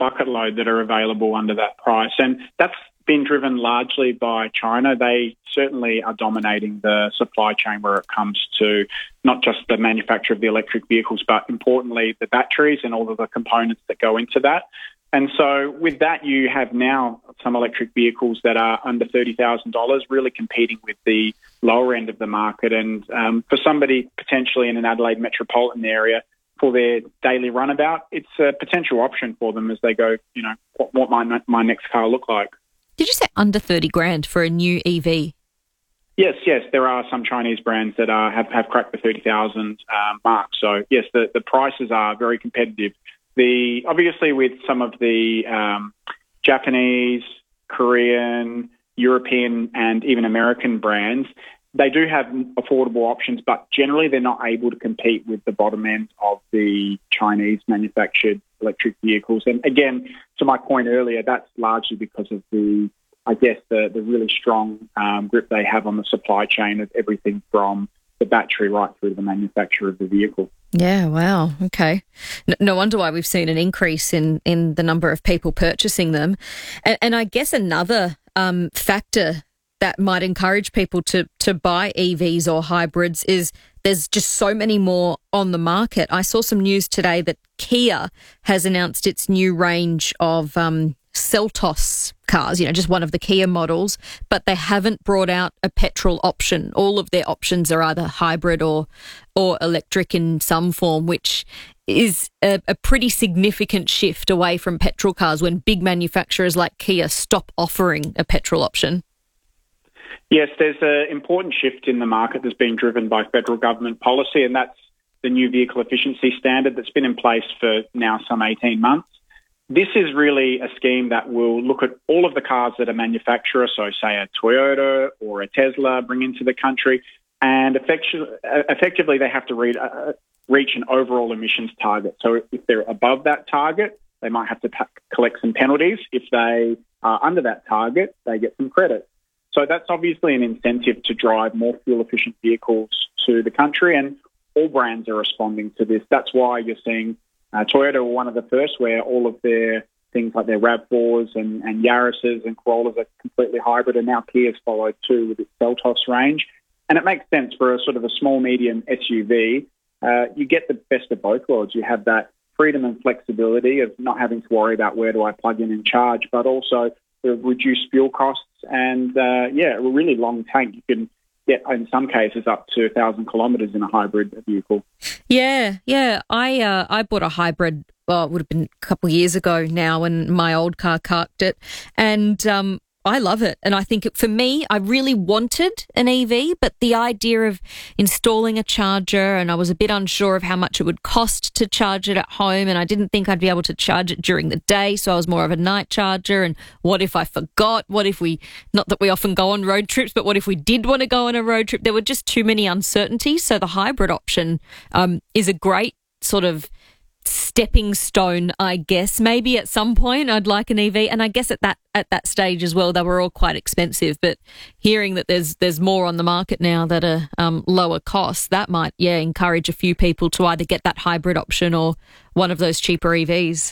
bucket load that are available under that price. And that's been driven largely by China. They certainly are dominating the supply chain where it comes to not just the manufacture of the electric vehicles, but importantly, the batteries and all of the components that go into that. And so with that, you have now some electric vehicles that are under $30,000, really competing with the lower end of the market. And for somebody potentially in an Adelaide metropolitan area for their daily runabout, it's a potential option for them as they go, what might my next car look like? Did you say under 30 grand for a new EV? Yes. There are some Chinese brands that have cracked the 30,000 mark. So yes, the prices are very competitive. Obviously with some of the Japanese, Korean, European, and even American brands, they do have affordable options, but generally they're not able to compete with the bottom end of the Chinese manufactured electric vehicles. And again, to my point earlier, that's largely because of the really strong grip they have on the supply chain of everything from the battery right through to the manufacture of the vehicle. Yeah, wow. Okay. No wonder why we've seen an increase in the number of people purchasing them. And I guess another factor that might encourage people to buy EVs or hybrids is there's just so many more on the market. I saw some news today that Kia has announced its new range of Seltos cars, just one of the Kia models, but they haven't brought out a petrol option. All of their options are either hybrid or electric in some form, which is a pretty significant shift away from petrol cars when big manufacturers like Kia stop offering a petrol option. Yes, there's an important shift in the market that's being driven by federal government policy, and that's the new vehicle efficiency standard that's been in place for now some 18 months. This is really a scheme that will look at all of the cars that a manufacturer, so say a Toyota or a Tesla, bring into the country, and effectively they have to reach an overall emissions target. So if they're above that target, they might have to collect some penalties. If they are under that target, they get some credit. So that's obviously an incentive to drive more fuel-efficient vehicles to the country, and all brands are responding to this. That's why you're seeing Toyota were one of the first where all of their things like their RAV4s and Yaris's and Corollas are completely hybrid, and now Kia's followed too with its Seltos range. And it makes sense for a sort of a small, medium SUV. You get the best of both worlds. You have that freedom and flexibility of not having to worry about where do I plug in and charge, but also the reduced fuel costs and, a really long tank. You can get, in some cases, up to 1,000 kilometres in a hybrid vehicle. Yeah. I bought a hybrid, it would have been a couple of years ago now when my old car carked it. And I love it. And I think for me, I really wanted an EV, but the idea of installing a charger, and I was a bit unsure of how much it would cost to charge it at home, and I didn't think I'd be able to charge it during the day, so I was more of a night charger. And what if I forgot? What if not that we often go on road trips, but what if we did want to go on a road trip? There were just too many uncertainties. So the hybrid option is a great sort of stepping stone, I guess. Maybe at some point I'd like an EV, and I guess at that stage as well, they were all quite expensive. But hearing that there's more on the market now that are lower cost, that might encourage a few people to either get that hybrid option or one of those cheaper EVs.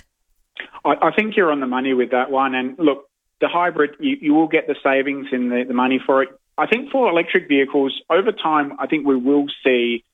I think you're on the money with that one. And look, the hybrid, you will get the savings in the money for it. I think for electric vehicles, over time, I think we will see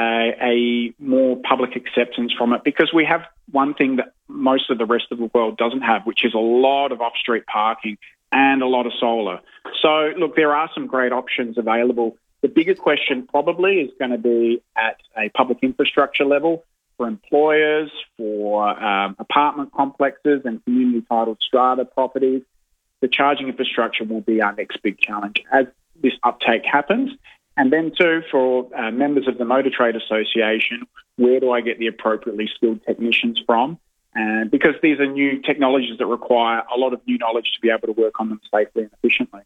a more public acceptance from it, because we have one thing that most of the rest of the world doesn't have, which is a lot of off-street parking and a lot of solar. So, look, there are some great options available. The bigger question probably is going to be at a public infrastructure level for employers, for apartment complexes and community titled strata properties. The charging infrastructure will be our next big challenge as this uptake happens. And then, too, for members of the Motor Trade Association, where do I get the appropriately skilled technicians from? Because these are new technologies that require a lot of new knowledge to be able to work on them safely and efficiently.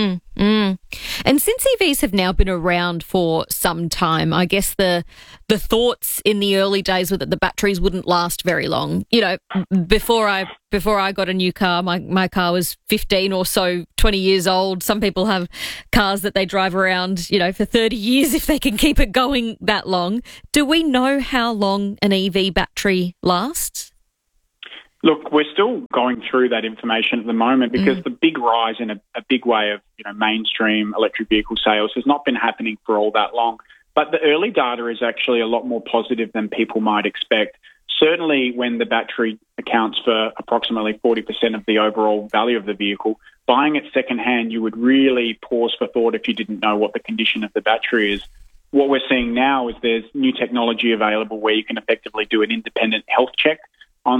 And since EVs have now been around for some time, I guess the thoughts in the early days were that the batteries wouldn't last very long. You know, before I got a new car, my car was 15 or so, 20 years old. Some people have cars that they drive around, for 30 years if they can keep it going that long. Do we know how long an EV battery lasts? Look, we're still going through that information at the moment because the big rise in a big way of mainstream electric vehicle sales has not been happening for all that long. But the early data is actually a lot more positive than people might expect. Certainly when the battery accounts for approximately 40% of the overall value of the vehicle, buying it secondhand, you would really pause for thought if you didn't know what the condition of the battery is. What we're seeing now is there's new technology available where you can effectively do an independent health check on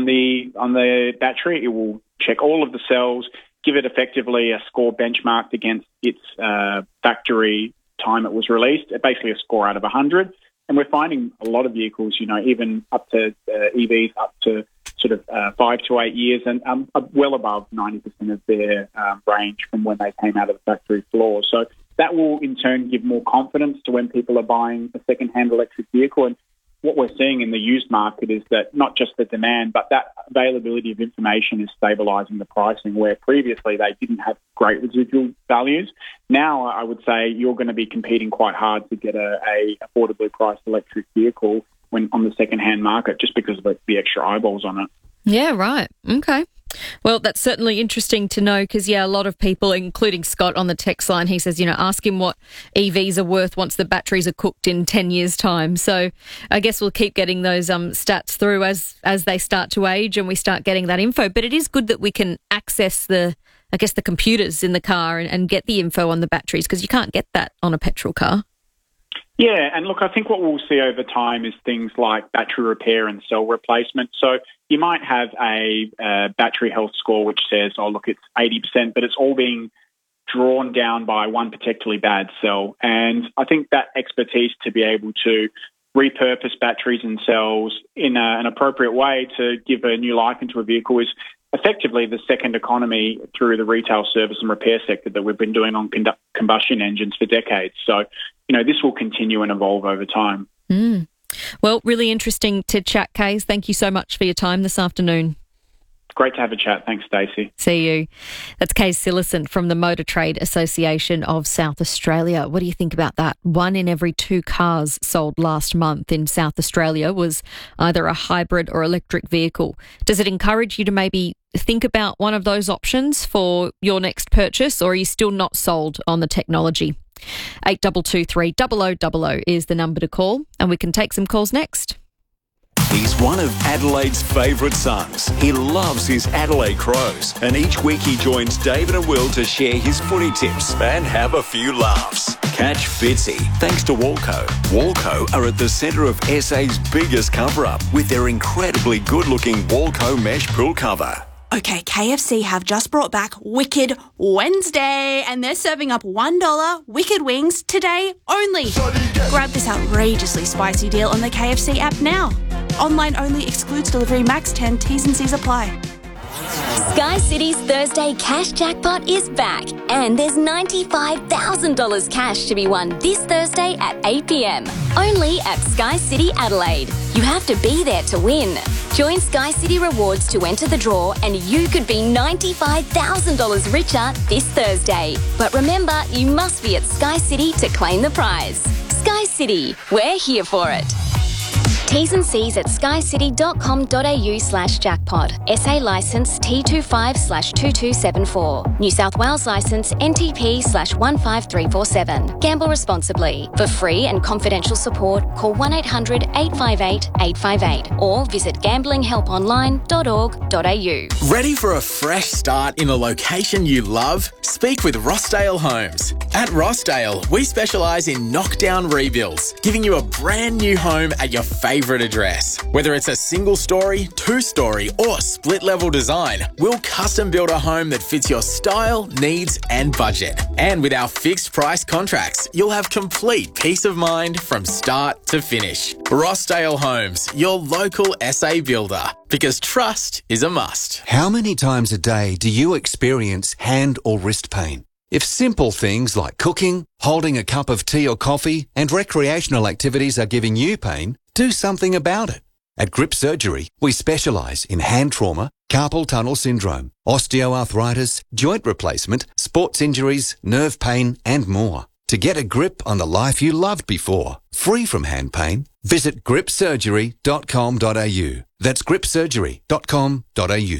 the battery. It will check all of the cells, give it effectively a score benchmarked against its factory time it was released, basically a score out of 100. And we're finding a lot of vehicles, even up to EVs up to sort of 5 to 8 years and well above 90% of their range from when they came out of the factory floor. So that will in turn give more confidence to when people are buying a second-hand electric vehicle. And what we're seeing in the used market is that not just the demand, but that availability of information is stabilising the pricing, where previously they didn't have great residual values. Now I would say you're going to be competing quite hard to get a affordably priced electric vehicle when on the second-hand market just because of the extra eyeballs on it. Yeah, right. Okay. Well, that's certainly interesting to know because, a lot of people, including Scott on the text line, he says, ask him what EVs are worth once the batteries are cooked in 10 years' time. So I guess we'll keep getting those stats through as they start to age and we start getting that info. But it is good that we can access the computers in the car and get the info on the batteries because you can't get that on a petrol car. Yeah, and look, I think what we'll see over time is things like battery repair and cell replacement. So you might have a battery health score which says, it's 80%, but it's all being drawn down by one particularly bad cell. And I think that expertise to be able to repurpose batteries and cells in an appropriate way to give a new life into a vehicle is effectively the second economy through the retail service and repair sector that we've been doing on combustion engines for decades. So, this will continue and evolve over time. Well, really interesting to chat, Kays. Thank you so much for your time this afternoon. Great to have a chat. Thanks, Stacey. See you. That's Kays Sillison from the Motor Trade Association of South Australia. What do you think about that? 1 in every 2 cars sold last month in South Australia was either a hybrid or electric vehicle. Does it encourage you to maybe think about one of those options for your next purchase, or are you still not sold on the technology? 8223 0000 is the number to call, and we can take some calls next. He's one of Adelaide's favourite sons. He loves his Adelaide Crows, and each week he joins David and Will to share his footy tips and have a few laughs. Catch Fitzy thanks to Walco. Walco are at the centre of SA's biggest cover-up with their incredibly good-looking Walco mesh pool cover. Okay, KFC have just brought back Wicked Wednesday and they're serving up $1 Wicked Wings today only. Grab this outrageously spicy deal on the KFC app now. Online only, excludes delivery, max 10, T's and C's apply. Sky City's Thursday Cash Jackpot is back and there's $95,000 cash to be won this Thursday at 8 p.m. Only at Sky City Adelaide. You have to be there to win. Join Sky City Rewards to enter the draw and you could be $95,000 richer this Thursday. But remember, you must be at Sky City to claim the prize. Sky City, we're here for it. T's and C's at skycity.com.au/jackpot. SA licence T25/2274. New South Wales licence NTP/15347. Gamble responsibly. For free and confidential support, call 1-800-858-858 or visit gamblinghelponline.org.au. Ready for a fresh start in a location you love? Speak with Rossdale Homes. At Rossdale, we specialise in knockdown rebuilds, giving you a brand new home at your favourite address. Whether it's a single story, 2-story or split level design, we'll custom build a home that fits your style, needs and budget. And with our fixed price contracts, you'll have complete peace of mind from start to finish. Rossdale Homes, your local SA builder, because trust is a must. How many times a day do you experience hand or wrist pain? If simple things like cooking, holding a cup of tea or coffee and recreational activities are giving you pain, do something about it. At Grip Surgery, we specialise in hand trauma, carpal tunnel syndrome, osteoarthritis, joint replacement, sports injuries, nerve pain and more. To get a grip on the life you loved before, free from hand pain, visit gripsurgery.com.au. That's gripsurgery.com.au.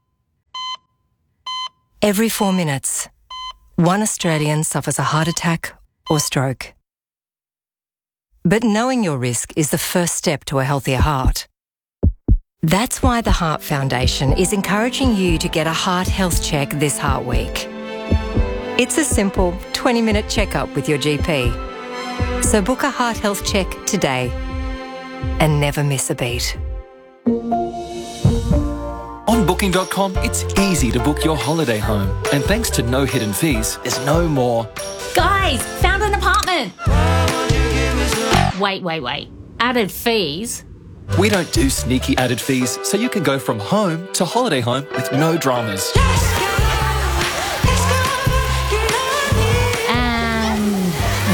Every 4 minutes, one Australian suffers a heart attack or stroke. But knowing your risk is the first step to a healthier heart. That's why the Heart Foundation is encouraging you to get a heart health check this Heart Week. It's a simple 20-minute checkup with your GP. So book a heart health check today and never miss a beat. On Booking.com, it's easy to book your holiday home. And thanks to no hidden fees, there's no more. Guys, found an apartment. Wait. Added fees? We don't do sneaky added fees, so you can go from home to holiday home with no dramas. And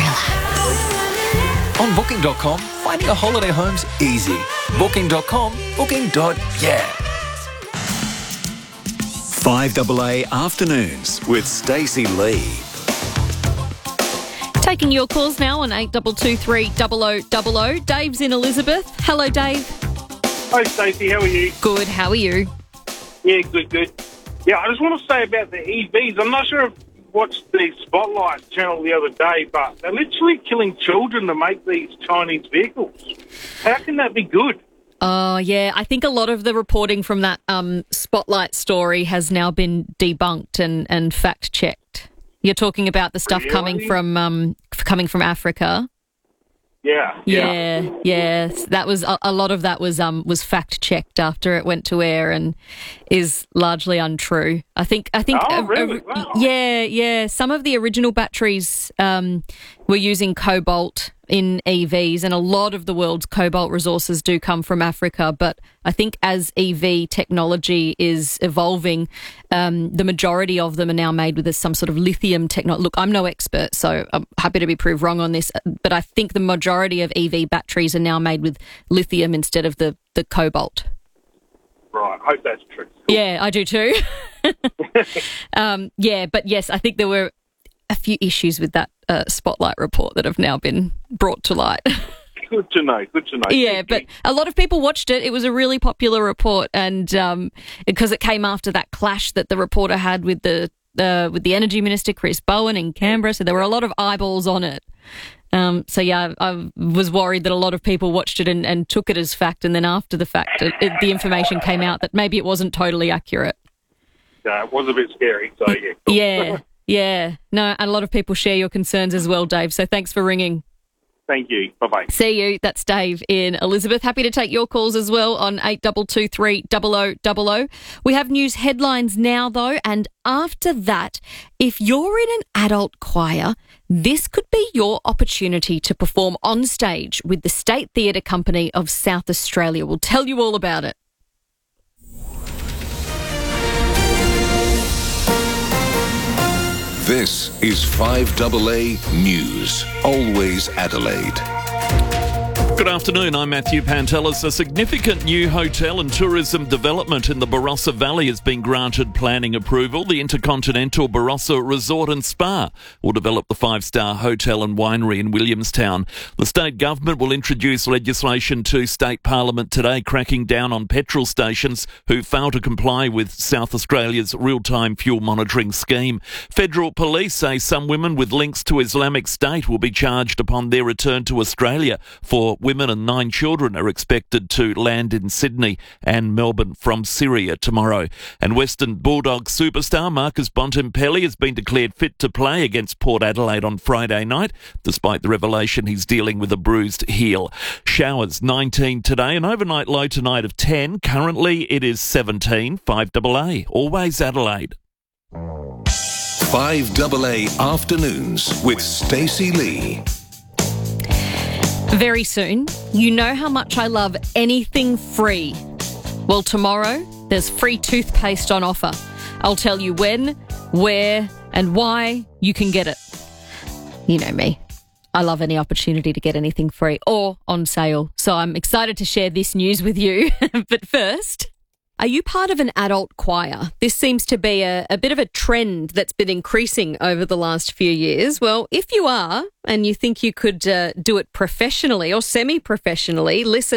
relax. On Booking.com, finding a holiday home's easy. Booking.com, booking.yeah. 5AA Afternoons with Stacey Lee. Taking your calls now on 8223 0000. Dave's in Elizabeth. Hello, Dave. Hi, Stacey. How are you? Good. How are you? Yeah, good. Yeah, I just want to say about the EVs. I'm not sure if you watched the Spotlight channel the other day, but they're literally killing children to make these Chinese vehicles. How can that be good? Oh, yeah. I think a lot of the reporting from that Spotlight story has now been debunked and fact-checked. You're talking about the stuff coming from Africa. Yeah. That was a lot of that was fact checked after it went to air and is largely untrue. I think. Oh, really? Wow. Yeah. Some of the original batteries were using cobalt in EVs, and a lot of the world's cobalt resources do come from Africa. But I think as EV technology is evolving, the majority of them are now made with some sort of lithium technology. Look, I'm no expert, so I'm happy to be proved wrong on this, but I think the majority of EV batteries are now made with lithium instead of the cobalt. Right, I hope that's true. Yeah, I do too. But yes, I think there were a few issues with that Spotlight report that have now been brought to light. Good to know. Yeah, but a lot of people watched it. It was a really popular report, and because it came after that clash that the reporter had with the Energy Minister, Chris Bowen, in Canberra, so there were a lot of eyeballs on it. I was worried that a lot of people watched it and took it as fact, and then after the fact, the information came out that maybe it wasn't totally accurate. Yeah, it was a bit scary, so yeah. Cool. Yeah. No, and a lot of people share your concerns as well, Dave, so thanks for ringing. Thank you. Bye-bye. See you. That's Dave in Elizabeth. Happy to take your calls as well on 8223 0000. We have news headlines now, though, and after that, if you're in an adult choir, this could be your opportunity to perform on stage with the State Theatre Company of South Australia. We'll tell you all about it. This is 5AA News, always Adelaide. Good afternoon, I'm Matthew Pantelis. A significant new hotel and tourism development in the Barossa Valley has been granted planning approval. The Intercontinental Barossa Resort and Spa will develop the 5-star hotel and winery in Williamstown. The state government will introduce legislation to state parliament today, cracking down on petrol stations who fail to comply with South Australia's real-time fuel monitoring scheme. Federal police say some women with links to Islamic State will be charged upon their return to Australia. For women and 9 children are expected to land in Sydney and Melbourne from Syria tomorrow. And Western Bulldogs superstar Marcus Bontempelli has been declared fit to play against Port Adelaide on Friday night, despite the revelation he's dealing with a bruised heel. Showers 19 today, an overnight low tonight of 10. Currently it is 17, 5AA, always Adelaide. 5AA Afternoons with Stacey Lee. Very soon, you know how much I love anything free. Well, tomorrow, there's free toothpaste on offer. I'll tell you when, where, and why you can get it. You know me. I love any opportunity to get anything free or on sale. So I'm excited to share this news with you. But first, are you part of an adult choir? This seems to be a bit of a trend that's been increasing over the last few years. Well, if you are and you think you could do it professionally or semi-professionally, listen up.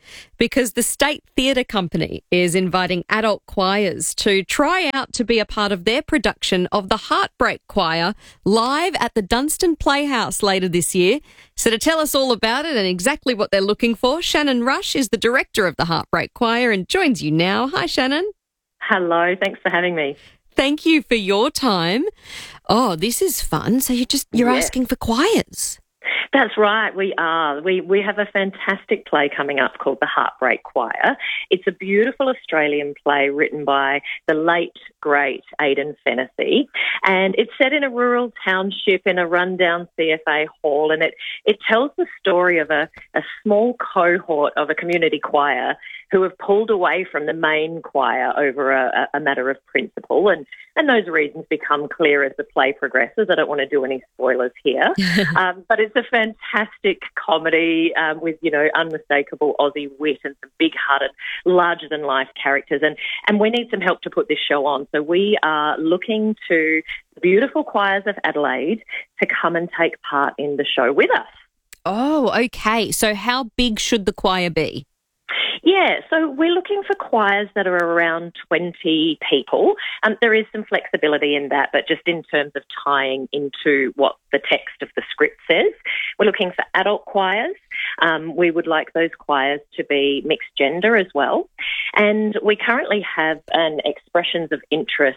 because the State Theatre Company is inviting adult choirs to try out to be a part of their production of the Heartbreak Choir live at the Dunstan Playhouse later this year. So to tell us all about it and exactly what they're looking for, Shannon Rush is the director of the Heartbreak Choir and joins you now. Hi, Shannon. Hello, thanks for having me. Thank you for your time. Oh, this is fun. So you're asking for choirs. That's right, we are. We have a fantastic play coming up called The Heartbreak Choir. It's a beautiful Australian play written by the late, great Aidan Fennessy, and it's set in a rural township in a rundown CFA hall, and it tells the story of a small cohort of a community choir who have pulled away from the main choir over a matter of principle, and those reasons become clear as the play progresses. I don't want to do any spoilers here, but it's a fantastic comedy with, unmistakable Aussie wit and some big-hearted, larger-than-life characters, and we need some help to put this show on. So we are looking to the beautiful choirs of Adelaide to come and take part in the show with us. Oh, okay. So how big should the choir be? Yeah, so we're looking for choirs that are around 20 people. There is some flexibility in that, but just in terms of tying into what the text of the script says. We're looking for adult choirs. We would like those choirs to be mixed gender as well. And we currently have an expressions of interest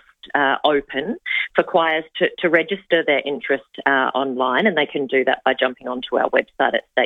open for choirs to register their interest online, and they can do that by jumping onto our website at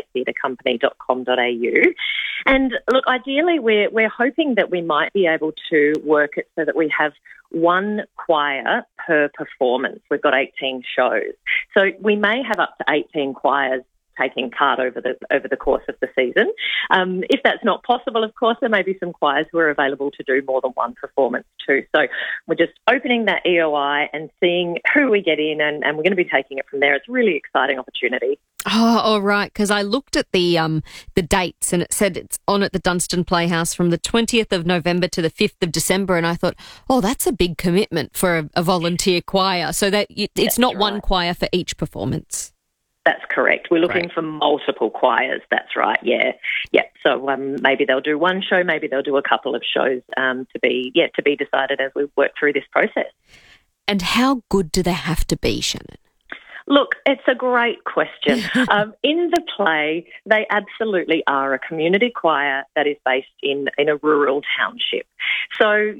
statetheatrecompany.com.au. And look, ideally, we're hoping that we might be able to work it so that we have one choir per performance. We've got 18 shows, so we may have up to 18 choirs taking part over the course of the season. If that's not possible, of course, there may be some choirs who are available to do more than one performance too. So we're just opening that EOI and seeing who we get in, and we're going to be taking it from there. It's a really exciting opportunity. Oh, all right, because I looked at the dates and it said it's on at the Dunstan Playhouse from the 20th of November to the 5th of December, and I thought, oh, that's a big commitment for a volunteer choir, so that it's not one choir for each performance. That's correct. We're looking for multiple choirs. That's right. Yeah. So maybe they'll do one show, maybe they'll do a couple of shows to be decided as we work through this process. And how good do they have to be, Shannon? Look, it's a great question. In the play, they absolutely are a community choir that is based in a rural township. So,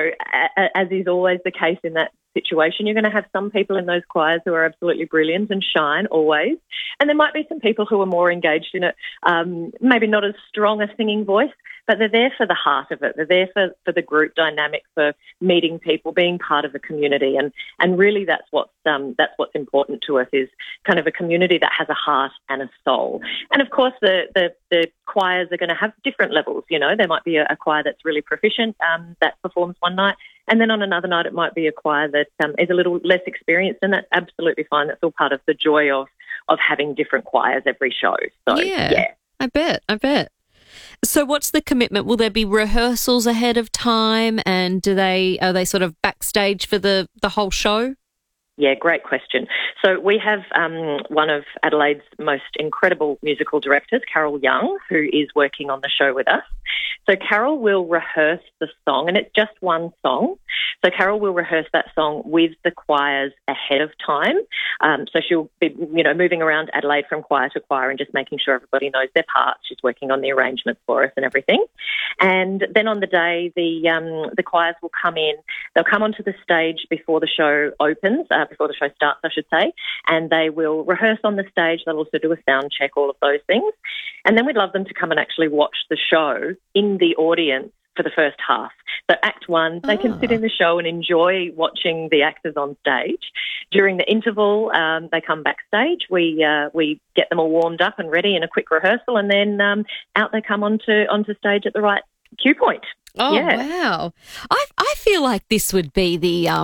as is always the case in that situation, you're going to have some people in those choirs who are absolutely brilliant and shine always. And there might be some people who are more engaged in it, maybe not as strong a singing voice, but they're there for the heart of it. They're there for the group dynamic, for meeting people, being part of a community. And really that's what's important to us, is kind of a community that has a heart and a soul. And of course the choirs are going to have different levels. There might be a choir that's really proficient that performs one night, and then on another night it might be a choir that is a little less experienced, and that's absolutely fine. That's all part of the joy of having different choirs every show. So yeah. I bet. So what's the commitment? Will there be rehearsals ahead of time, and are they sort of backstage for the whole show? Yeah, great question. So we have one of Adelaide's most incredible musical directors, Carol Young, who is working on the show with us. So Carol will rehearse the song, and it's just one song. So Carol will rehearse that song with the choirs ahead of time. So she'll be, moving around Adelaide from choir to choir and just making sure everybody knows their parts. She's working on the arrangements for us and everything. And then on the day, the choirs will come in. They'll come onto the stage before the show opens, before the show starts, I should say, and they will rehearse on the stage. They'll also do a sound check, all of those things. And then we'd love them to come and actually watch the show in the audience for the first half. So Act 1, they can sit in the show and enjoy watching the actors on stage. During the interval, they come backstage. We get them all warmed up and ready in a quick rehearsal, and then out they come onto stage at the right cue point. Oh, yeah. Wow. I feel like this would be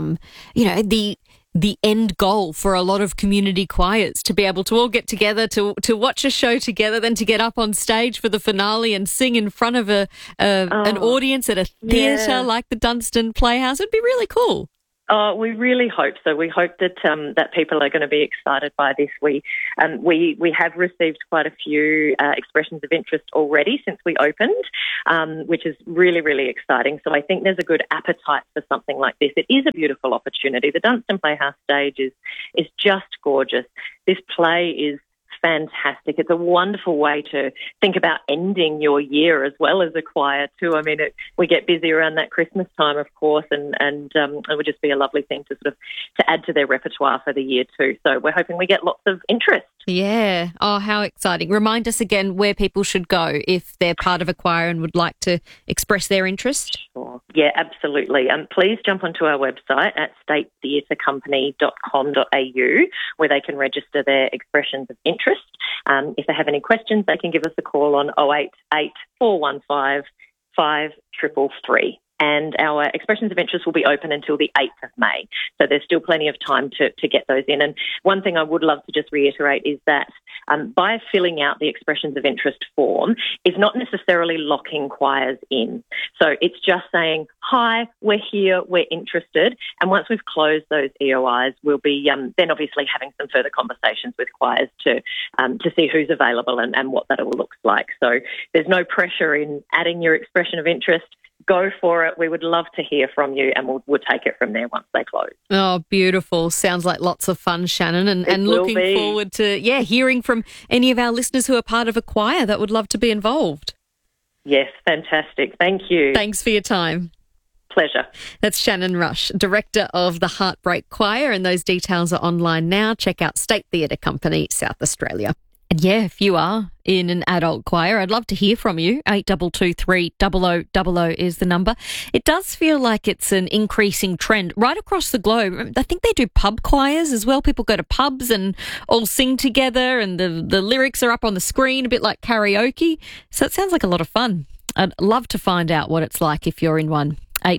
the end goal for a lot of community choirs, to be able to all get together to watch a show together, then to get up on stage for the finale and sing in front of an audience at a theatre like the Dunstan Playhouse. It'd be really cool. Oh, we really hope so. We hope that that people are going to be excited by this. We have received quite a few expressions of interest already since we opened, which is really, really exciting. So I think there's a good appetite for something like this. It is a beautiful opportunity. The Dunstan Playhouse stage is just gorgeous. This play is fantastic. It's a wonderful way to think about ending your year as well as a choir too. I mean, we get busy around that Christmas time, of course, and it would just be a lovely thing to sort of to add to their repertoire for the year too. So we're hoping we get lots of interest. Yeah. Oh, how exciting. Remind us again where people should go if they're part of a choir and would like to express their interest. Sure. Yeah, absolutely. Please jump onto our website at statetheatrecompany.com.au where they can register their expressions of interest. If they have any questions, they can give us a call on 088 415 5333. And our expressions of interest will be open until the 8th of May. So there's still plenty of time to get those in. And one thing I would love to just reiterate is that by filling out the expressions of interest form is not necessarily locking choirs in. So it's just saying, hi, we're here, we're interested. And once we've closed those EOIs, we'll be then obviously having some further conversations with choirs to see who's available and what that all looks like. So there's no pressure in adding your expression of interest. Go for it. We would love to hear from you and we'll take it from there once they close. Oh, beautiful. Sounds like lots of fun, Shannon, and looking forward to, hearing from any of our listeners who are part of a choir that would love to be involved. Yes, fantastic. Thank you. Thanks for your time. Pleasure. That's Shannon Rush, Director of the Heartbreak Choir, and those details are online now. Check out State Theatre Company, South Australia. And yeah, if you are in an adult choir, I'd love to hear from you. 8223 0000 is the number. It does feel like it's an increasing trend right across the globe. I think they do pub choirs as well. People go to pubs and all sing together and the lyrics are up on the screen, a bit like karaoke. So it sounds like a lot of fun. I'd love to find out what it's like if you're in one.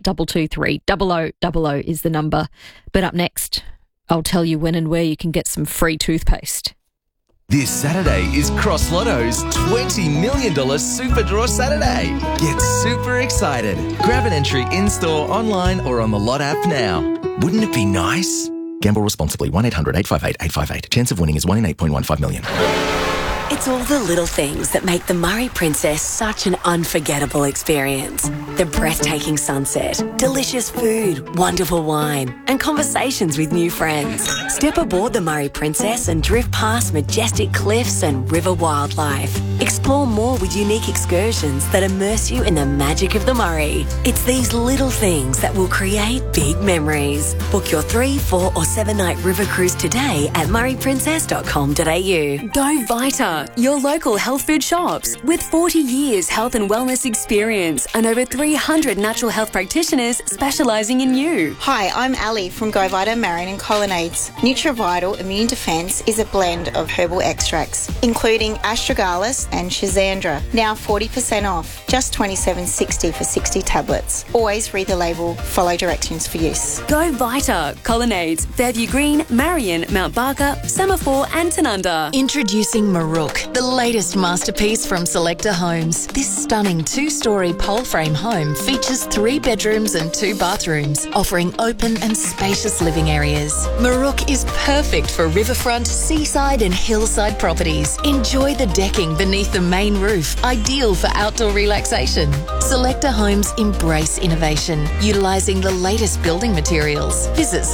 8223 0000 is the number. But up next, I'll tell you when and where you can get some free toothpaste. This Saturday is Cross Lotto's $20 million Super Draw Saturday. Get super excited. Grab an entry in-store, online or on the Lot app now. Wouldn't it be nice? Gamble responsibly. 1-800-858-858. Chance of winning is 1 in 8.15 million. It's all the little things that make the Murray Princess such an unforgettable experience. The breathtaking sunset, delicious food, wonderful wine, and conversations with new friends. Step aboard the Murray Princess and drift past majestic cliffs and river wildlife. Explore more with unique excursions that immerse you in the magic of the Murray. It's these little things that will create big memories. Book your 3, 4 or 7-night river cruise today at murrayprincess.com.au. Go Vita, your local health food shops. With 40 years health and wellness experience and over 300 natural health practitioners specialising in you. Hi, I'm Ali from Go Vita Marion and Colonnades. NutriVital Immune Defence is a blend of herbal extracts, including astragalus and schizandra. Now 40% off, just $27.60 for 60 tablets. Always read the label, follow directions for use. Go Vita, Colonnades, Fairview Green, Marion, Mount Barker, Semaphore and Tanunda. Introducing Marook, the latest masterpiece from Selector Homes. This stunning 2-storey pole frame home features 3 bedrooms and 2 bathrooms, offering open and spacious living areas. Marook is perfect for riverfront, seaside and hillside properties. Enjoy the decking beneath the main roof, ideal for outdoor relaxation. Selector Homes embrace innovation, utilising the latest building materials. Visit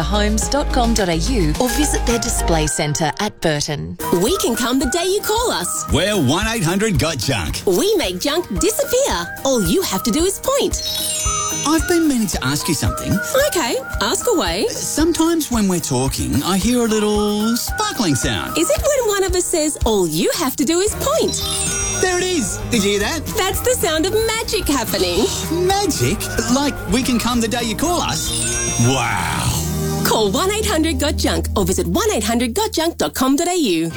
selectorhomes.com.au or visit their display centre at Burton. We can come the day you call us. We're 1-800-GOT-JUNK. We make junk disappear. All you have to do is point. I've been meaning to ask you something. Okay, ask away. Sometimes when we're talking, I hear a little sparkling sound. Is it when one of us says, all you have to do is point? There it is. Did you hear that? That's the sound of magic happening. Magic? Like we can come the day you call us? Wow. Call 1-800-GOT-JUNK or visit 1-800-GOT-JUNK.com.au.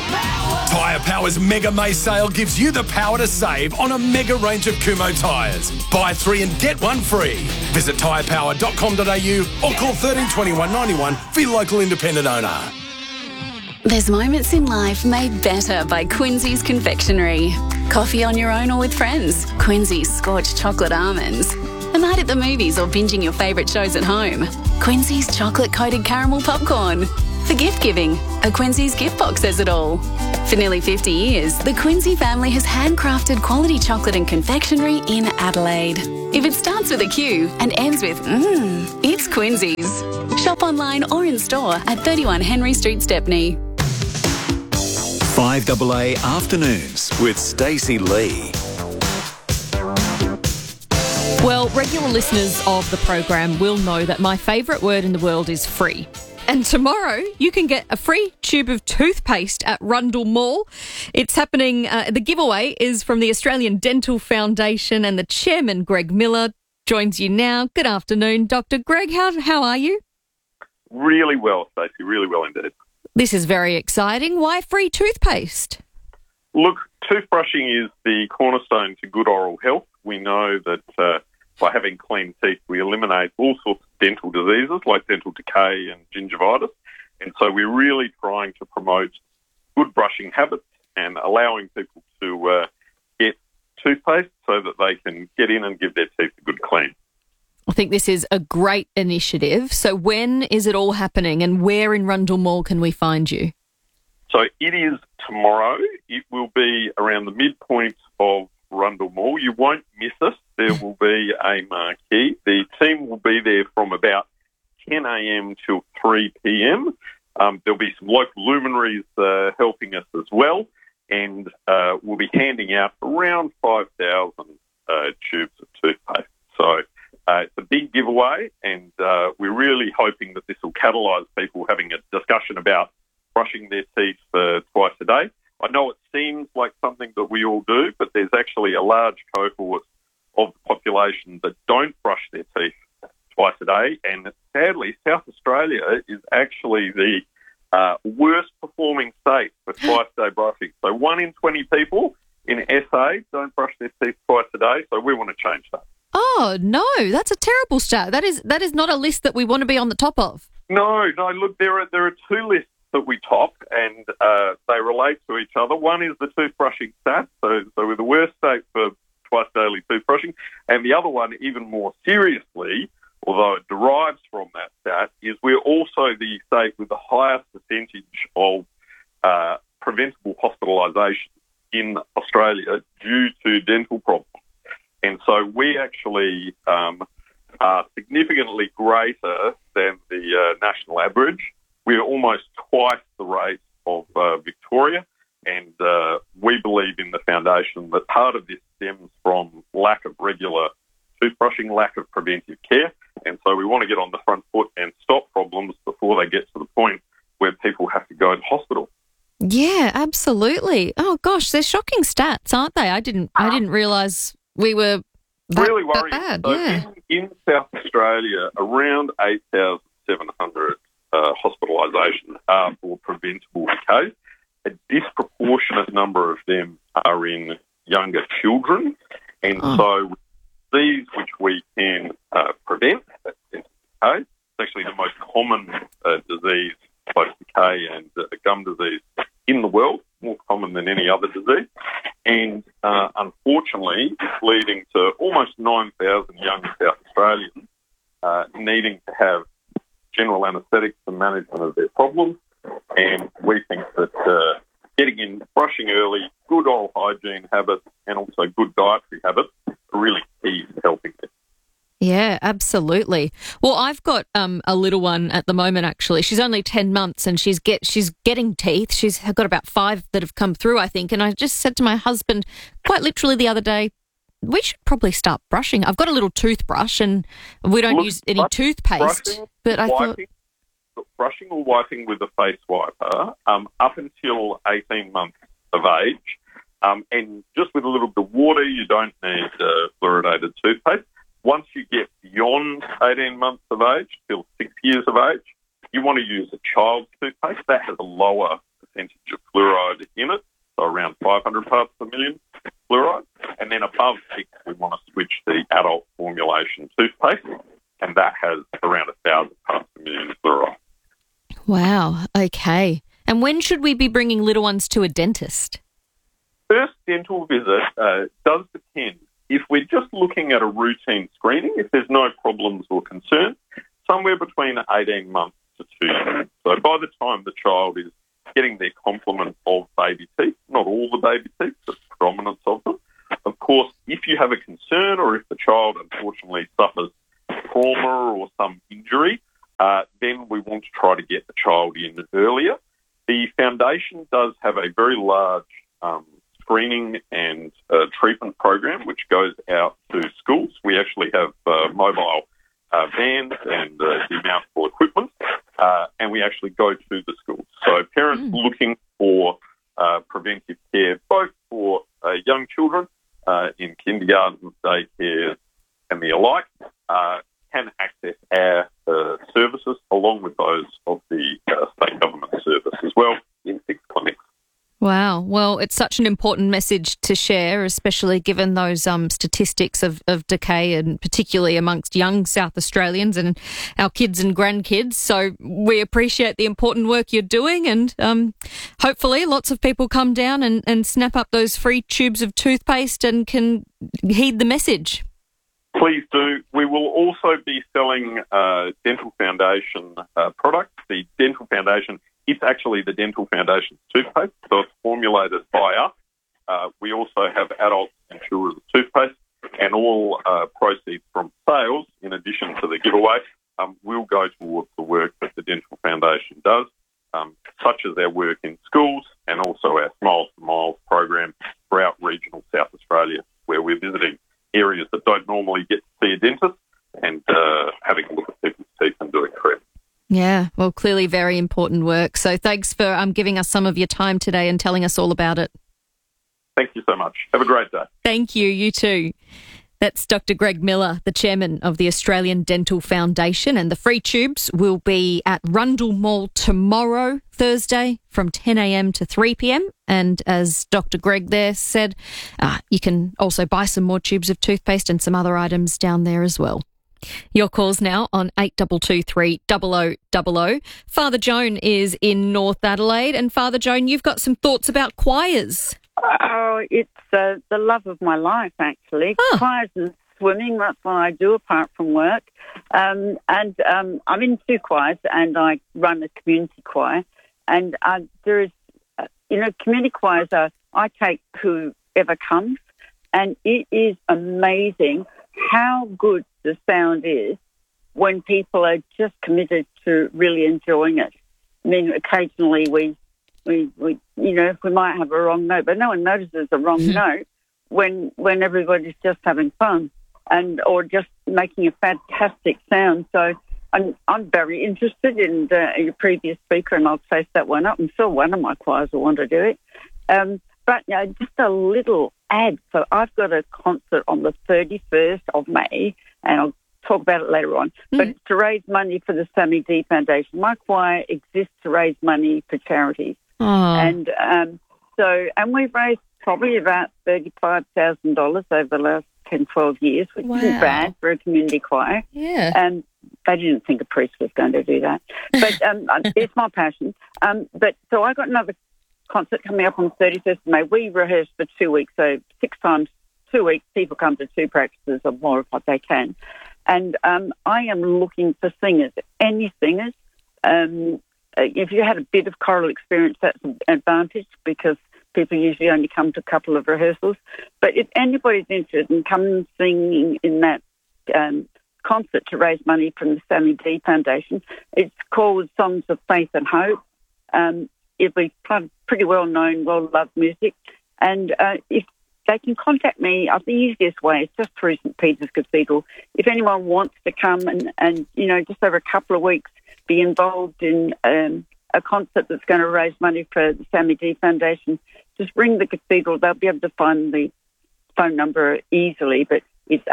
Tyre Power's Mega May sale gives you the power to save on a mega range of Kumho tyres. Buy 3 and get 1 free. Visit tyrepower.com.au or call 13 21 91 for your local independent owner. There's moments in life made better by Quincy's Confectionery. Coffee on your own or with friends. Quincy's Scorched Chocolate Almonds. A night at the movies or binging your favourite shows at home. Quincy's chocolate-coated caramel popcorn. For gift giving, a Quincy's gift box says it all. For nearly 50 years, the Quincy family has handcrafted quality chocolate and confectionery in Adelaide. If it starts with a Q and ends with it's Quincy's. Shop online or in store at 31 Henry Street, Stepney. 5AA Afternoons with Stacey Lee. Well, regular listeners of the program will know that my favourite word in the world is free. And tomorrow you can get a free tube of toothpaste at Rundle Mall. It's happening, the giveaway is from the Australian Dental Foundation, and the chairman, Greg Miller, joins you now. Good afternoon, Dr. Greg. How are you? Really well, Stacey, really well indeed. This is very exciting. Why free toothpaste? Look, toothbrushing is the cornerstone to good oral health. We know that by having clean teeth, we eliminate all sorts of dental diseases like dental decay and gingivitis. And so we're really trying to promote good brushing habits and allowing people to get toothpaste so that they can get in and give their teeth a good clean. I think this is a great initiative. So when is it all happening, and where in Rundle Mall can we find you? So it is tomorrow. It will be around the midpoint of Rundle Mall. You won't miss it. There will be a marquee. The team will be there from about 10 a.m. till 3 p.m. There'll be some local luminaries helping us as well, and we'll be handing out around 5,000 tubes of toothpaste. So it's a big giveaway, and we're really hoping that this will catalyse people having a discussion about brushing their teeth twice a day. I know it seems like something that we all do, but there's actually a large cohort of the population that don't brush their teeth twice a day. And sadly, South Australia is actually the worst performing state for twice-a-day brushing. So 1 in 20 people in SA don't brush their teeth twice a day, so we want to change that. Oh, no, that's a terrible stat. That is not a list that we want to be on the top of. No, look, there are two lists that we top, and they relate to each other. One is the toothbrushing stat, so we're the worst state for twice daily toothbrushing, and the other one, even more seriously, although it derives from that stat, is we're also the state with the highest percentage of preventable hospitalisation in Australia due to dental problems. And so we actually are significantly greater than the national average. We're almost twice the rate of Victoria, and we believe in the foundation that part of this stems from lack of regular toothbrushing, lack of preventive care, and so we want to get on the front foot and stop problems before they get to the point where people have to go to hospital. Yeah, absolutely. Oh gosh, they're shocking stats, aren't they? I didn't realise we were really worried. That bad. So yeah. in South Australia, around 8,700 hospitalisations are for preventable decay. A disproportionate number of them are in younger children, and so these which we can prevent, that's dental decay. It's actually the most common disease, both decay and gum disease, in the world, more common than any other disease. And unfortunately, it's leading to almost 9,000 young South Australians needing to have general anaesthetics and management of their problems. And we think that getting in, brushing early, good oral hygiene habits, and also good dietary habits are really key to helping this. Yeah, absolutely. Well, I've got a little one at the moment, actually. She's only 10 months and she's getting teeth. She's got about 5 that have come through, I think. And I just said to my husband quite literally the other day, we should probably start brushing. I've got a little toothbrush and we don't use any toothpaste. But I thought... Brushing or wiping with a face wiper up until 18 months of age. And just with a little bit of water, you don't need fluoridated toothpaste. Once you get beyond 18 months of age, till 6 years of age, you want to use a child's toothpaste. That has a lower percentage of fluoride in it, so around 500 parts per million fluoride. And then above 6, we want to switch to the adult formulation toothpaste, and that has around 1,000 parts per million fluoride. Wow, okay. And when should we be bringing little ones to a dentist? First dental visit does depend if we're just looking at a routine screening, if there's no problems or concerns, somewhere between 18 months to 2 years. So by the time the child is getting their complement of baby teeth, not all the baby teeth, but predominance of them. Of course, if you have a concern or if the child unfortunately suffers trauma or some injury, then we want to try to get the child in earlier. The foundation does have a very large screening and treatment program which goes out to schools. We actually have mobile vans and the mouthful equipment, and we actually go to the schools. So parents looking for preventive care, both for young children in kindergarten, daycare and the alike, can access our services along with those of the state government service as well in 6 clinics. Wow. Well, it's such an important message to share, especially given those statistics of decay, and particularly amongst young South Australians and our kids and grandkids. So we appreciate the important work you're doing, and hopefully lots of people come down and snap up those free tubes of toothpaste and can heed the message. Please do. We will also be selling Dental Foundation products. The Dental Foundation, it's actually the Dental Foundation's toothpaste, so it's formulated by us. We also have adult and children's toothpaste, and all proceeds from sales, in addition to the giveaway, will go towards the work that the Dental Foundation does, such as our work in schools and also our Smiles to Miles program throughout regional South Australia, where we're visiting areas that don't normally get to see a dentist and having a look at people's teeth and doing treatment. Yeah, well, clearly very important work. So thanks for giving us some of your time today and telling us all about it. Thank you so much. Have a great day. Thank you. You too. That's Dr. Greg Miller, the chairman of the Australian Dental Foundation, and the free tubes will be at Rundle Mall tomorrow, Thursday, from 10 a.m. to 3 p.m. And as Dr. Greg there said, you can also buy some more tubes of toothpaste and some other items down there as well. Your calls now on 8223 0000. Father Joan is in North Adelaide, and Father Joan, you've got some thoughts about choirs. Oh, it's the love of my life, actually. Oh. Choirs and swimming, that's what I do apart from work. I'm in 2 choirs, and I run a community choir. And there is, community choirs I take whoever comes, and it is amazing how good the sound is when people are just committed to really enjoying it. I mean, occasionally we might have a wrong note, but no one notices a wrong note when everybody's just having fun or just making a fantastic sound. So I'm very interested in your previous speaker, and I'll chase that one up. I'm sure one of my choirs will want to do it. But just a little ad. So I've got a concert on the 31st of May, and I'll talk about it later on. But it's to raise money for the Sammy D Foundation. My choir exists to raise money for charities. Oh. And we've raised probably about $35,000 over the last 10, 12 years, which isn't bad for a community choir. Yeah. And they didn't think a priest was going to do that. But it's my passion. So I got another concert coming up on the 31st of May. We rehearse for 2 weeks, so 6 times 2 weeks, people come to 2 practices or more of what they can. And I am looking for singers, any singers. If you had a bit of choral experience, that's an advantage because people usually only come to a couple of rehearsals. But if anybody's interested in coming singing in that concert to raise money from the Sammy D Foundation, it's called Songs of Faith and Hope. It'll be pretty well-known, well-loved music. And if they can contact me, I think the easiest way is just through St Peter's Cathedral. If anyone wants to come and just over a couple of weeks be involved in a concert that's going to raise money for the Sammy D Foundation, just ring the cathedral. They'll be able to find the phone number easily, but it's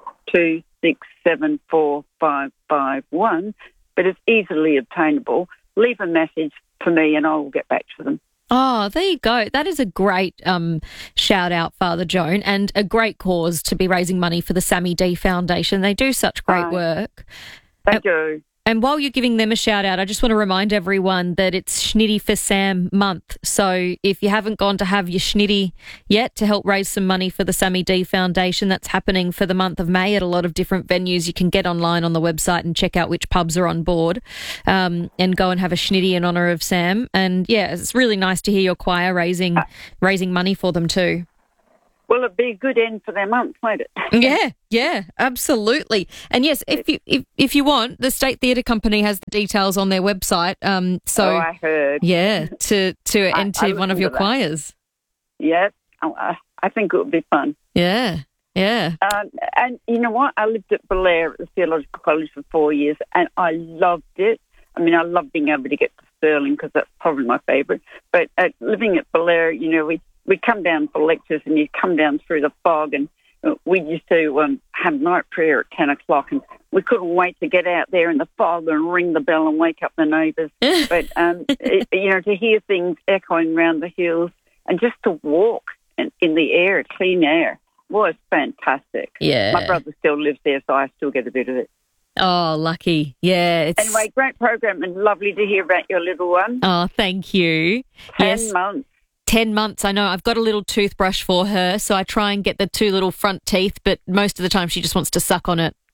82674551, but it's easily obtainable. Leave a message for me and I will get back to them. Oh, there you go. That is a great shout out, Father Joan, and a great cause to be raising money for the Sammy D Foundation. They do such great work. They do. And while you're giving them a shout out, I just want to remind everyone that it's Schnitty for Sam month. So if you haven't gone to have your Schnitty yet to help raise some money for the Sammy D Foundation, that's happening for the month of May at a lot of different venues. You can get online on the website and check out which pubs are on board and go and have a Schnitty in honour of Sam. And yeah, it's really nice to hear your choir raising money for them too. Well, it'd be a good end for their month, won't it? Yeah, absolutely. And yes, if you want, the State Theatre Company has the details on their website. So I heard. Yeah, to enter one of your choirs. Yeah, I think it would be fun. Yeah. And you know what? I lived at Belair at the Theological College for 4 years, and I loved it. I mean, I love being able to get to Stirling because that's probably my favourite. But living at Belair, you know, we come down for lectures and you come down through the fog, and we used to have night prayer at 10 o'clock, and we couldn't wait to get out there in the fog and ring the bell and wake up the neighbours. But, you know, to hear things echoing around the hills and just to walk in the air, clean air, was fantastic. Yeah. My brother still lives there, so I still get a bit of it. Oh, lucky. Yeah. Anyway, great program and lovely to hear about your little one. Oh, thank you. 10 months. 10 months, I know. I've got a little toothbrush for her, so I try and get the two little front teeth, but most of the time she just wants to suck on it.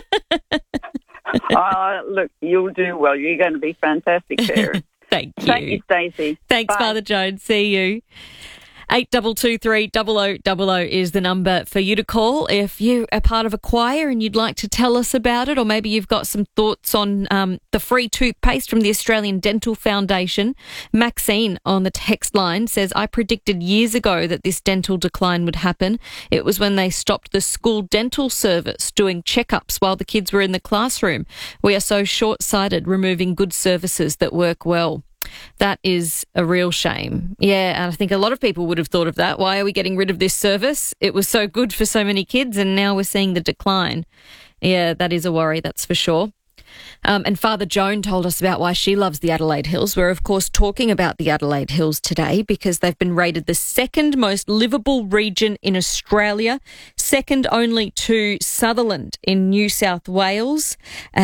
Look, you'll do well. You're going to be fantastic, Sarah. Thank you. Thank you, Stacey. Thanks, Bye. Father Jones. See you. 8223 0000 is the number for you to call if you are part of a choir and you'd like to tell us about it, or maybe you've got some thoughts on the free toothpaste from the Australian Dental Foundation. Maxine on the text line says, I predicted years ago that this dental decline would happen. It was when they stopped the school dental service doing checkups while the kids were in the classroom. We are so short-sighted, removing good services that work well. That is a real shame. Yeah, and I think a lot of people would have thought of that. Why are we getting rid of this service? It was so good for so many kids, and now we're seeing the decline. Yeah, that is a worry, that's for sure. And Father Joan told us about why she loves the Adelaide Hills. We're, of course, talking about the Adelaide Hills today because they've been rated the second most livable region in Australia, second only to Sutherland in New South Wales.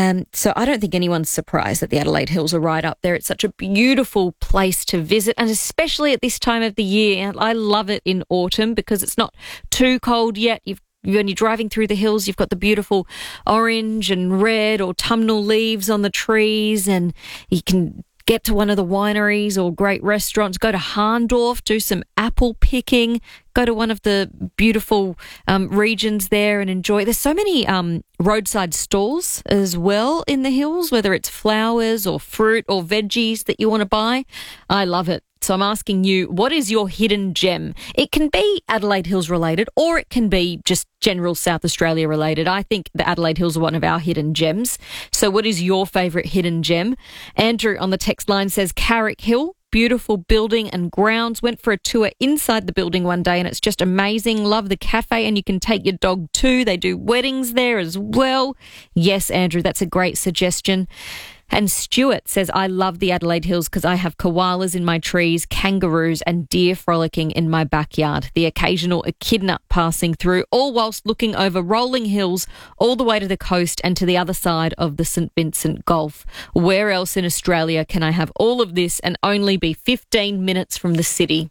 So I don't think anyone's surprised that the Adelaide Hills are right up there. It's such a beautiful place to visit, and especially at this time of the year. I love it in autumn because it's not too cold yet. When you're driving through the hills, you've got the beautiful orange and red autumnal leaves on the trees, and you can get to one of the wineries or great restaurants, go to Harndorf, do some apple picking, go to one of the beautiful regions there and enjoy. There's so many roadside stalls as well in the hills, whether it's flowers or fruit or veggies that you want to buy. I love it. So I'm asking you, what is your hidden gem? It can be Adelaide Hills related, or it can be just general South Australia related. I think the Adelaide Hills are one of our hidden gems. So what is your favourite hidden gem? Andrew on the text line says Carrick Hill. Beautiful building and grounds. Went for a tour inside the building one day and it's just amazing. Love the cafe, and you can take your dog too. They do weddings there as well. Yes, Andrew, that's a great suggestion. And Stuart says, I love the Adelaide Hills because I have koalas in my trees, kangaroos and deer frolicking in my backyard. The occasional echidna passing through, all whilst looking over rolling hills all the way to the coast and to the other side of the St Vincent Gulf. Where else in Australia can I have all of this and only be 15 minutes from the city?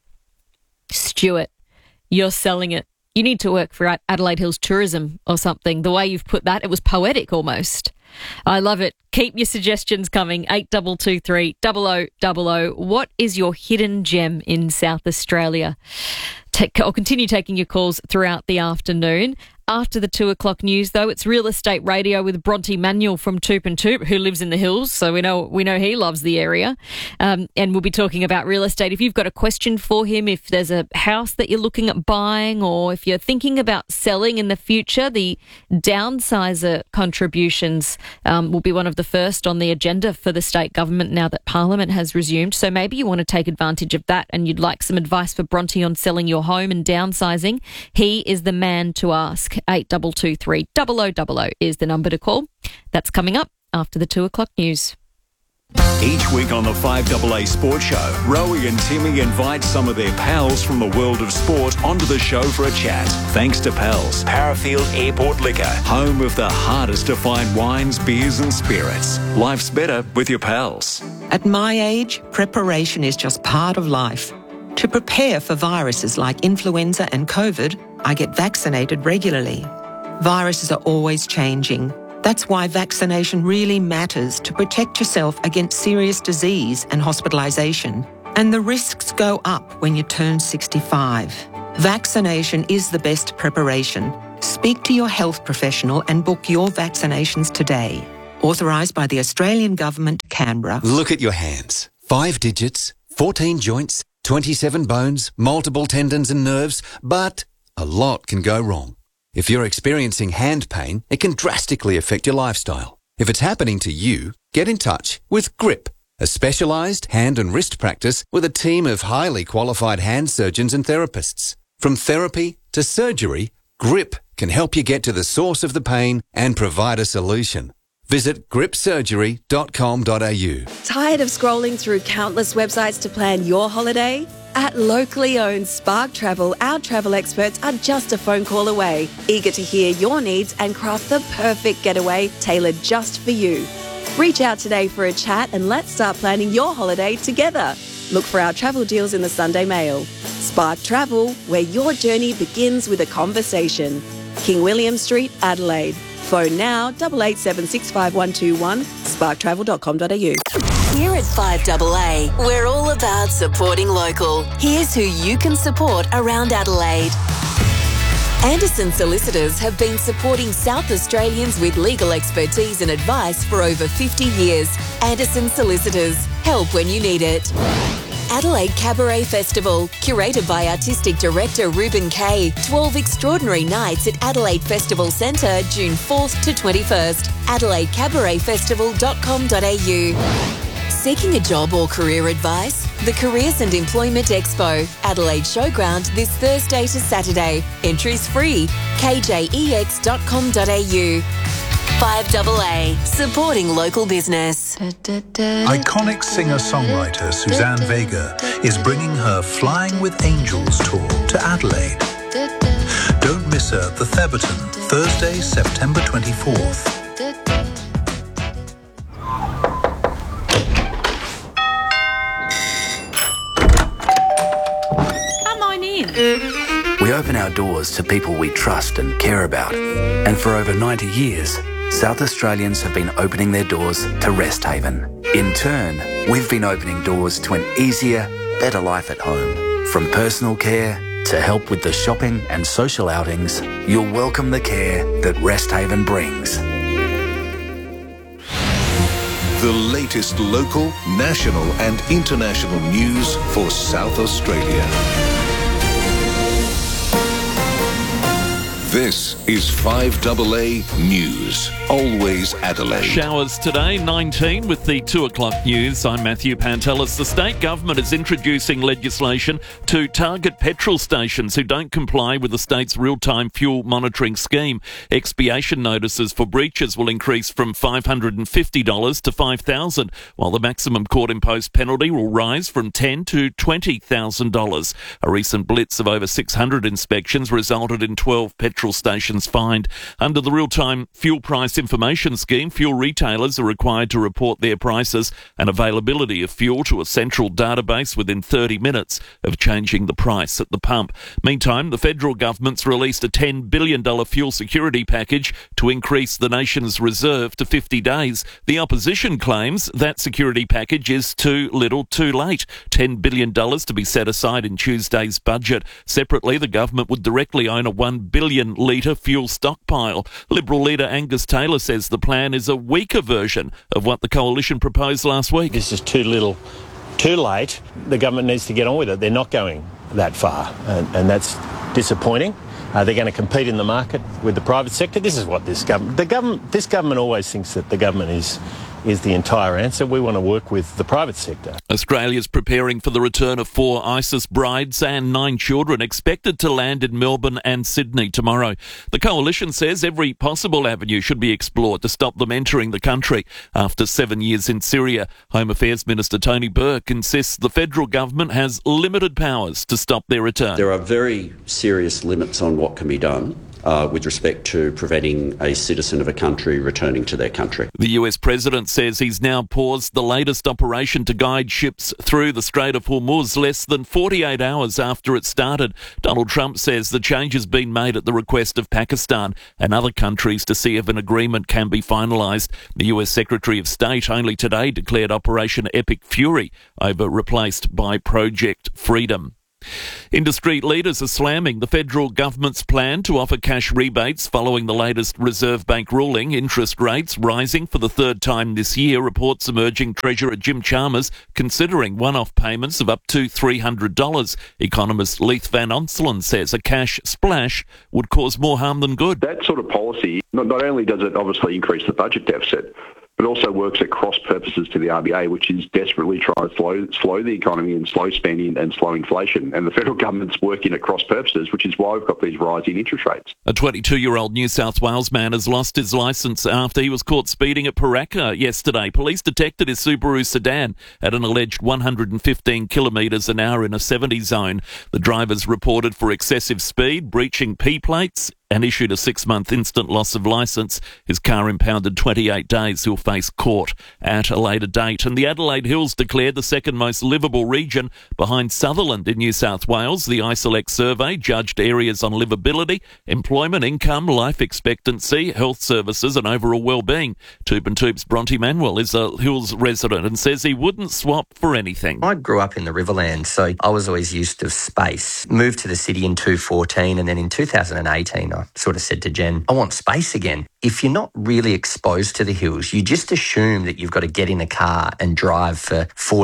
Stuart, you're selling it. You need to work for Adelaide Hills Tourism or something. The way you've put that, it was poetic almost. I love it. Keep your suggestions coming. 8223 0000. What is your hidden gem in South Australia? I'll continue taking your calls throughout the afternoon. After the 2 o'clock news, though, it's Real Estate Radio with Bronte Manuel from Toop and Toop, who lives in the hills, so we know he loves the area. And we'll be talking about real estate. If you've got a question for him, if there's a house that you're looking at buying, or if you're thinking about selling in the future, the downsizer contributions will be one of the first on the agenda for the state government now that Parliament has resumed. So maybe you want to take advantage of that and you'd like some advice for Bronte on selling your home and downsizing. He is the man to ask. 8223 0000 is the number to call. That's coming up after the 2 o'clock news. Each week on the 5AA Sports Show, Rowie and Timmy invite some of their pals from the world of sport onto the show for a chat. Thanks to Pals, Parafield Airport Liquor, home of the hardest to find wines, beers and spirits. Life's better with your pals. At my age, preparation is just part of life. To prepare for viruses like influenza and COVID, I get vaccinated regularly. Viruses are always changing. That's why vaccination really matters to protect yourself against serious disease and hospitalisation. And the risks go up when you turn 65. Vaccination is the best preparation. Speak to your health professional and book your vaccinations today. Authorised by the Australian Government, Canberra. Look at your hands. 5 digits, 14 joints, 27 bones, multiple tendons and nerves, but a lot can go wrong. If you're experiencing hand pain, it can drastically affect your lifestyle. If it's happening to you, get in touch with GRIP, a specialised hand and wrist practice with a team of highly qualified hand surgeons and therapists. From therapy to surgery, GRIP can help you get to the source of the pain and provide a solution. Visit gripsurgery.com.au. Tired of scrolling through countless websites to plan your holiday? At locally owned Spark Travel, our travel experts are just a phone call away, eager to hear your needs and craft the perfect getaway tailored just for you. Reach out today for a chat and let's start planning your holiday together. Look for our travel deals in the Sunday Mail. Spark Travel, where your journey begins with a conversation. King William Street, Adelaide. Phone now 88765121, sparktravel.com.au. Here at 5AA, we're all about supporting local. Here's who you can support around Adelaide. Anderson Solicitors have been supporting South Australians with legal expertise and advice for over 50 years. Anderson Solicitors, help when you need it. Adelaide Cabaret Festival, curated by Artistic Director Ruben Kay. 12 extraordinary nights at Adelaide Festival Centre, June 4th to 21st. AdelaideCabaretFestival.com.au. Seeking a job or career advice? The Careers and Employment Expo, Adelaide Showground, this Thursday to Saturday. Entries free. KJEX.com.au. 5AA, supporting local business. Iconic singer-songwriter Suzanne Vega is bringing her Flying with Angels tour to Adelaide. Don't miss her at the Theberton, Thursday, September 24th. Come on in. We open our doors to people we trust and care about. And for over 90 years, South Australians have been opening their doors to Rest Haven. In turn, we've been opening doors to an easier, better life at home. From personal care to help with the shopping and social outings, you'll welcome the care that Rest Haven brings. The latest local, national and international news for South Australia. This is 5AA News. Always Adelaide. Showers today, 19 with the 2 o'clock news. I'm Matthew Pantelis. The state government is introducing legislation to target petrol stations who don't comply with the state's real-time fuel monitoring scheme. Expiation notices for breaches will increase from $550 to $5,000, while the maximum court-imposed penalty will rise from $10,000 to $20,000. A recent blitz of over 600 inspections resulted in 12 petrol stations fined. Under the real-time fuel price information scheme, fuel retailers are required to report their prices and availability of fuel to a central database within 30 minutes of changing the price at the pump. Meantime, the federal government's released a $10 billion fuel security package to increase the nation's reserve to 50 days. The opposition claims that security package is too little too late. $10 billion to be set aside in Tuesday's budget. Separately, the government would directly own a $1 billion litre fuel stockpile. Liberal leader Angus Taylor says the plan is a weaker version of what the coalition proposed last week. This is too little, too late. The government needs to get on with it. They're not going that far, and that's disappointing. They're going to compete in the market with the private sector. This is what this government always thinks that the government is is the entire answer. We want to work with the private sector. Australia's preparing for the return of 4 ISIS brides and 9 children expected to land in Melbourne and Sydney tomorrow. The coalition says every possible avenue should be explored to stop them entering the country. After 7 years in Syria, Home Affairs Minister Tony Burke insists the federal government has limited powers to stop their return. There are very serious limits on what can be done with respect to preventing a citizen of a country returning to their country. The US President says he's now paused the latest operation to guide ships through the Strait of Hormuz less than 48 hours after it started. Donald Trump says the change has been made at the request of Pakistan and other countries to see if an agreement can be finalised. The US Secretary of State only today declared Operation Epic Fury replaced by Project Freedom. Industry leaders are slamming the federal government's plan to offer cash rebates following the latest Reserve Bank ruling. Interest rates rising for the third time this year. Reports emerging Treasurer Jim Chalmers considering one-off payments of up to $300. Economist Leith Van Onselen says a cash splash would cause more harm than good. That sort of policy, not only does it obviously increase the budget deficit, but also works at cross purposes to the RBA, which is desperately trying to slow the economy and slow spending and slow inflation. And the federal government's working at cross purposes, which is why we've got these rising interest rates. A 22-year-old New South Wales man has lost his licence after he was caught speeding at Paraka yesterday. Police detected his Subaru sedan at an alleged 115 kilometres an hour in a 70 zone. The driver's reported for excessive speed, breaching P-plates, and issued a 6-month instant loss of licence. His car impounded 28 days. He'll face court at a later date. And the Adelaide Hills declared the second most livable region behind Sutherland in New South Wales. The iSelect survey judged areas on livability, employment, income, life expectancy, health services and overall well-being. Toop and Toop's Bronte Manuel is a Hills resident and says he wouldn't swap for anything. I grew up in the Riverland, so I was always used to space. Moved to the city in 2014 and then in 2018 I sort of said to Jen, I want space again. If you're not really exposed to the hills, you just assume that you've got to get in a car and drive for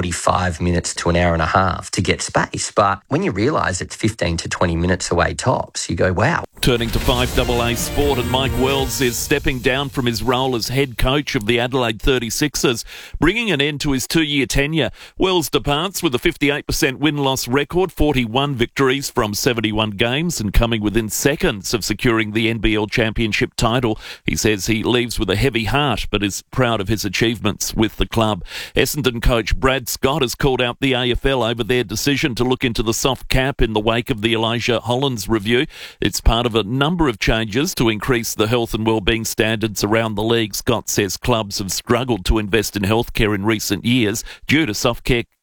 45 minutes to an hour and a half to get space. But when you realise it's 15 to 20 minutes away tops, you go, wow. Turning to 5AA sport, and Mike Wells is stepping down from his role as head coach of the Adelaide 36ers, bringing an end to his 2-year tenure. Wells departs with a 58% win-loss record, 41 victories from 71 games, and coming within seconds of securing the NBL championship title. He says he leaves with a heavy heart, but is proud of his achievements with the club. Essendon coach Brad Scott has called out the AFL over their decision to look into the soft cap in the wake of the Elijah Hollands review. It's part of a number of changes to increase the health and wellbeing standards around the league. Scott says clubs have struggled to invest in healthcare in recent years due to soft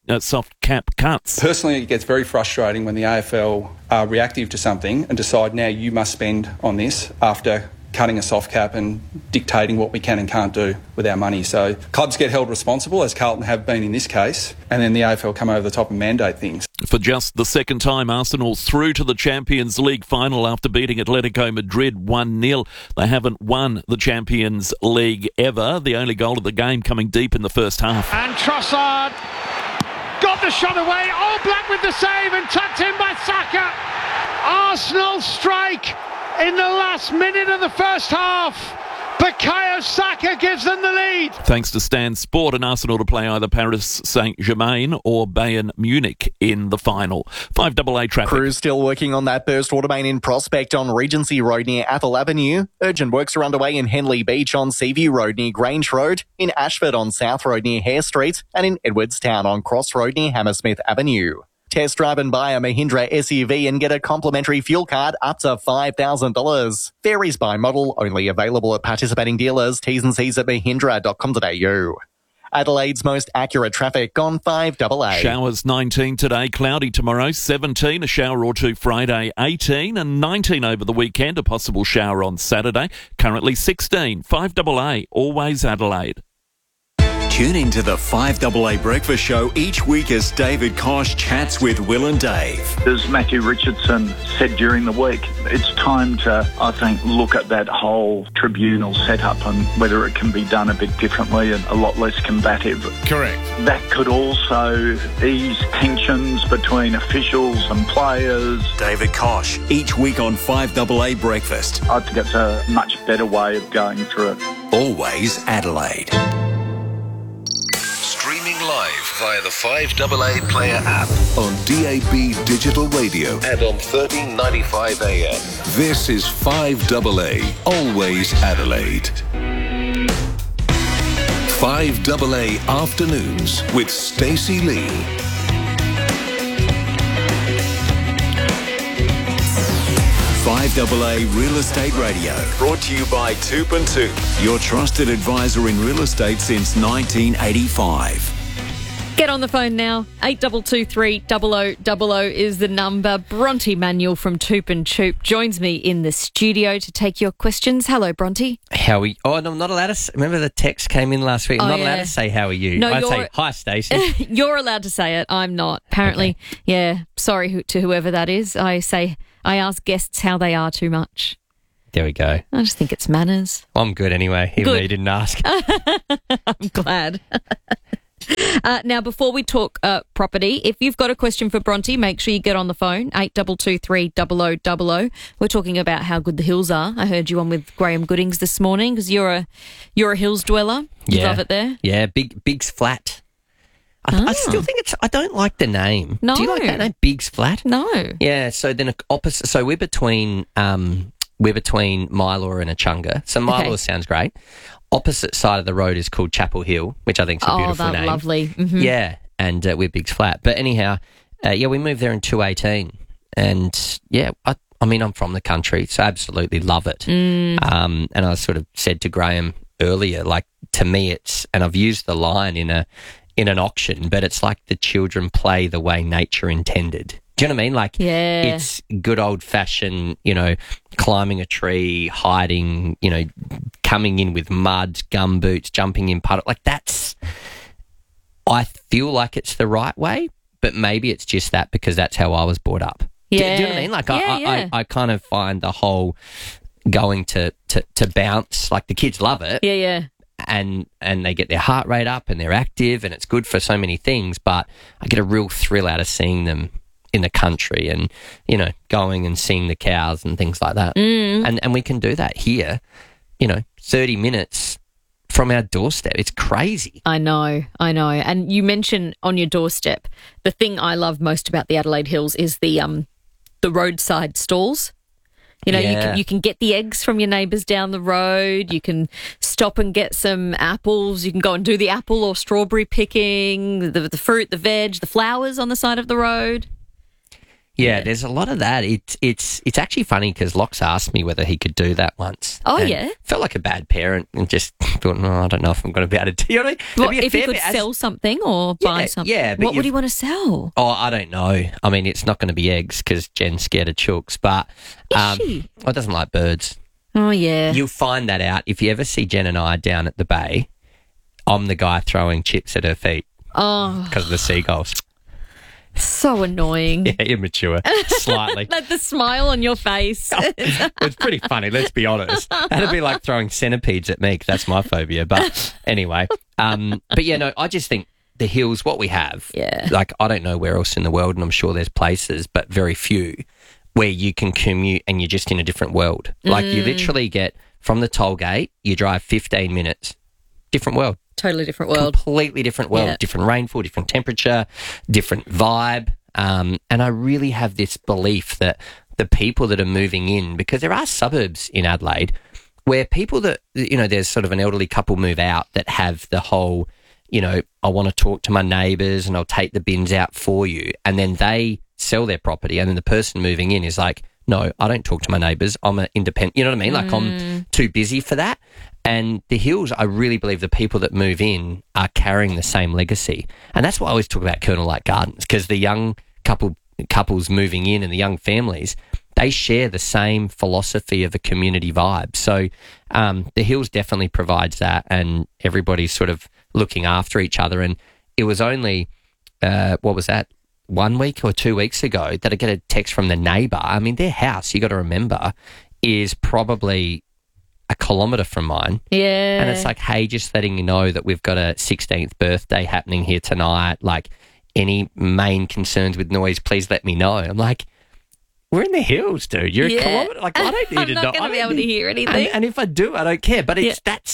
cap cuts. Personally, it gets very frustrating when the AFL are reactive to something and decide now you must spend on this after cutting a soft cap and dictating what we can and can't do with our money. So clubs get held responsible, as Carlton have been in this case, and then the AFL come over the top and mandate things. For just the second time, Arsenal through to the Champions League final after beating Atletico Madrid 1-0. They haven't won the Champions League ever. The only goal of the game coming deep in the first half. And Trossard got the shot away. All Black with the save and tucked in by Saka. Arsenal strike in the last minute of the first half. Bukayo Saka gives them the lead. Thanks to Stan Sport, and Arsenal to play either Paris Saint-Germain or Bayern Munich in the final. 5AA traffic. Crews still working on that burst water main in Prospect on Regency Road near Athol Avenue. Urgent works are underway in Henley Beach on Seaview Road near Grange Road, in Ashford on South Road near Hare Street, and in Edwardstown on Cross Road near Hammersmith Avenue. Test drive and buy a Mahindra SUV and get a complimentary fuel card up to $5,000. Varies by model, only available at participating dealers. T's and C's at mahindra.com.au. Adelaide's most accurate traffic on 5AA. Showers 19 today, cloudy tomorrow, 17, a shower or two Friday, 18 and 19 over the weekend, a possible shower on Saturday. Currently 16, 5AA, always Adelaide. Tune into the 5AA Breakfast Show each week as David Kosh chats with Will and Dave. As Matthew Richardson said during the week, it's time to, I think, look at that whole tribunal setup and whether it can be done a bit differently and a lot less combative. Correct. That could also ease tensions between officials and players. David Kosh, each week on 5AA Breakfast. I think it's a much better way of going through it. Always Adelaide. streaming live via the 5AA Player app on DAB Digital Radio and on 1395 AM. This is 5AA, always Adelaide. 5AA Afternoons with Stacey Lee. 5AA Real Estate Radio, brought to you by Toop and Toop, your trusted advisor in real estate since 1985. Get on the phone now. 8223 0000 is the number. Bronte Manuel from Toop and Toop joins me in the studio to take your questions. Hello, Bronte. How are you? Oh, no, I'm not allowed to. Remember the text came in last week? I'm not allowed to say how are you. No, I say hi, Stacey. You're allowed to say it. I'm not. Apparently, yeah. Sorry to whoever that is. I ask guests how they are too much. There we go. I just think it's manners. I'm good anyway, even though you didn't ask. I'm glad. Now, before we talk property, if you've got a question for Bronte, make sure you get on the phone, 8223 0000. We're talking about how good the hills are. I heard you on with Graham Goodings this morning because you're a hills dweller. You love it there? Yeah, Biggs Flat. I still think I don't like the name. No. Do you like that name, Biggs Flat? No. Yeah, so then opposite. So we're between Mylor and Echunga. So Mylor sounds great. Opposite side of the road is called Chapel Hill, which I think is a beautiful name. Lovely. Mm-hmm. Yeah, and we're Biggs Flat. But anyhow, we moved there in 2018. And, I mean, I'm from the country, so I absolutely love it. And I sort of said to Graham earlier, like, to me it's, and I've used the line in an auction, but it's like the children play the way nature intended. Do you know what I mean? Like, it's good old-fashioned, climbing a tree, hiding, coming in with mud, gumboots, jumping in puddle. Like, I feel like it's the right way, but maybe it's just that because that's how I was brought up. Yeah. Do you know what I mean? Like, I kind of find the whole going to bounce, like the kids love it. Yeah. And they get their heart rate up and they're active and it's good for so many things, but I get a real thrill out of seeing them in the country and, going and seeing the cows and things like that. And we can do that here, 30 minutes from our doorstep. It's crazy. I know. And you mentioned on your doorstep, the thing I love most about the Adelaide Hills is the roadside stalls. You can get the eggs from your neighbours down the road. You can stop and get some apples. You can go and do the apple or strawberry picking, the fruit, the veg, the flowers on the side of the road. Yeah, there's a lot of that. It's actually funny because Locks asked me whether he could do that once. Oh, yeah? Felt like a bad parent and just thought, no, I don't know if I'm going to be able to do it. Well, if he could sell something or buy something. Yeah, but what would he want to sell? Oh, I don't know. I mean, it's not going to be eggs because Jen's scared of chooks, but she? Well, doesn't like birds. Oh, yeah. You'll find that out. If you ever see Jen and I down at the bay, I'm the guy throwing chips at her feet because of the seagulls. So annoying. Yeah, immature, slightly. Like the smile on your face. It's pretty funny, let's be honest. That'd be like throwing centipedes at me because that's my phobia. But anyway, I just think the hills, what we have, like I don't know where else in the world, and I'm sure there's places, but very few, where you can commute and you're just in a different world. Like you literally get from the toll gate, you drive 15 minutes, different world. Totally different world. Completely different world. Yeah. Different rainfall, different temperature, different vibe. And I really have this belief that the people that are moving in, because there are suburbs in Adelaide where people that, there's sort of an elderly couple move out that have the whole, I want to talk to my neighbours and I'll take the bins out for you. And then they sell their property and then the person moving in is like, no, I don't talk to my neighbours. I'm an independent, you know what I mean? Like I'm too busy for that. And the hills, I really believe the people that move in are carrying the same legacy. And that's why I always talk about Colonel Light Gardens, because the young couples moving in and the young families, they share the same philosophy of a community vibe. So the hills definitely provides that, and everybody's sort of looking after each other. And it was only, 1 week or 2 weeks ago that I get a text from the neighbour. I mean, their house, you got to remember, is probably a kilometre from mine. Yeah. And it's like, hey, just letting you know that we've got a 16th birthday happening here tonight. Like, any main concerns with noise, please let me know. I'm like, we're in the hills, dude. You're a kilometre. Like, I don't need to know. I'm not going to be able to hear anything. And if I do, I don't care. But that's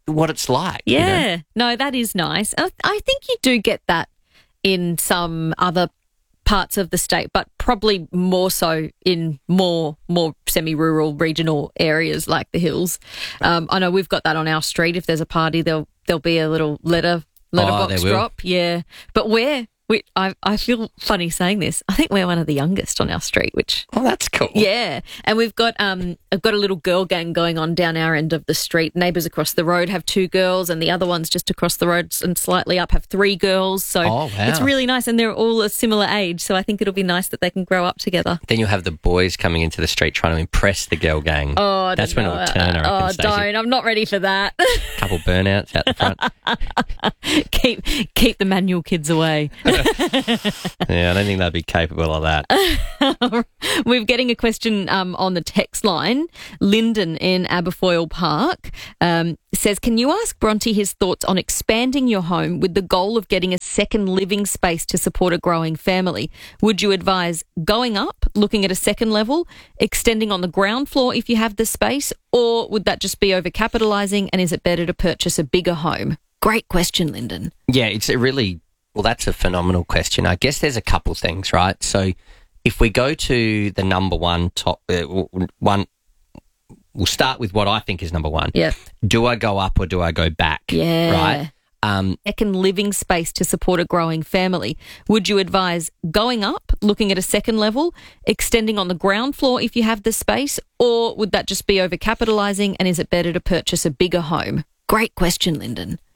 what it's like. Yeah. You know? No, that is nice. I think you do get that in some other parts of the state, but probably more so in more semi-rural regional areas like the hills. I know we've got that on our street. If there's a party, there'll be a little letterbox drop. Yeah. But I feel funny saying this. I think we're one of the youngest on our street, which... Oh, that's cool. Yeah. And we've got I've got a little girl gang going on down our end of the street. Neighbours across the road have 2 girls, and the other ones just across the road and slightly up have 3 girls. So it's really nice, and they're all a similar age, so I think it'll be nice that they can grow up together. Then you'll have the boys coming into the street trying to impress the girl gang. Oh, that's when it'll turn, I reckon, Oh, Stacey. don't. I'm not ready for that. Couple burnouts out the front. Keep the manual kids away. Yeah, I don't think they'd be capable of that. We're getting a question on the text line. Lyndon in Aberfoyle Park says, can you ask Bronte his thoughts on expanding your home with the goal of getting a second living space to support a growing family? Would you advise going up, looking at a second level, extending on the ground floor if you have the space, or would that just be overcapitalising, and is it better to purchase a bigger home? Great question, Lyndon. Yeah, it's a really... Well, that's a phenomenal question. I guess there's a couple things, right? So if we go to the number one we'll start with what I think is number one. Yeah. Do I go up or do I go back? Yeah. Right? Second living space to support a growing family. Would you advise going up, looking at a second level, extending on the ground floor if you have the space, or would that just be overcapitalising, and is it better to purchase a bigger home? Great question, Lyndon.